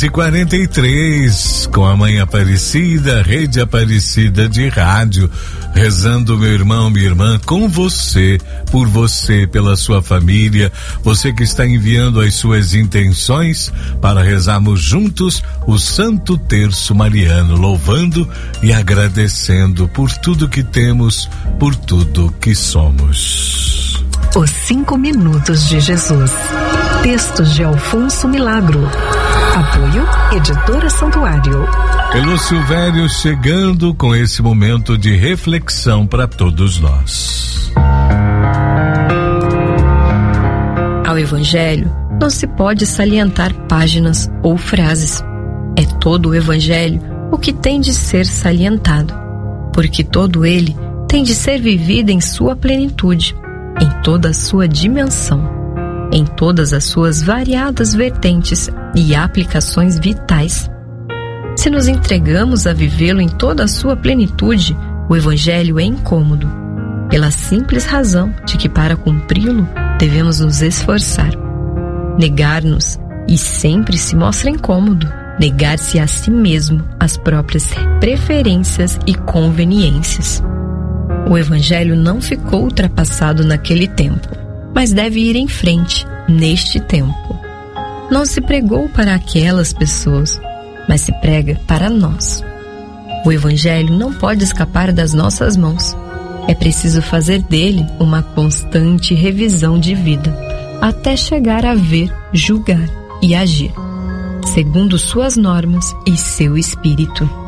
43 com a Mãe Aparecida, Rede Aparecida de Rádio, rezando, meu irmão, minha irmã, com você, por você, pela sua família, você que está enviando as suas intenções para rezarmos juntos o Santo Terço Mariano, louvando e agradecendo por tudo que temos, por tudo que somos. Os 5 minutos de Jesus. Textos de Alfonso Milagro. Apoio Editora Santuário. Elô Silvério chegando com esse momento de reflexão para todos nós. Ao Evangelho não se pode salientar páginas ou frases. É todo o Evangelho o que tem de ser salientado, porque todo ele tem de ser vivido em sua plenitude, em toda a sua dimensão, em todas as suas variadas vertentes e aplicações vitais. Se nos entregamos a vivê-lo em toda a sua plenitude, o Evangelho é incômodo, pela simples razão de que para cumpri-lo devemos nos esforçar. Negar-nos, e sempre se mostra incômodo, negar-se a si mesmo, as próprias preferências e conveniências. O Evangelho não ficou ultrapassado naquele tempo, mas deve ir em frente, neste tempo. Não se pregou para aquelas pessoas, mas se prega para nós. O Evangelho não pode escapar das nossas mãos. É preciso fazer dele uma constante revisão de vida, até chegar a ver, julgar e agir, segundo suas normas e seu espírito.